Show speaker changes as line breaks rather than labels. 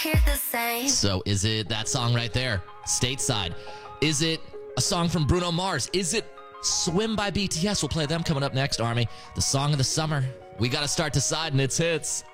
hear the same.
So is it that song right there, Stateside? Is it a song from Bruno Mars? Is it Swim by BTS? We'll play them coming up next, Army. The song of the summer. We got to start deciding its hits.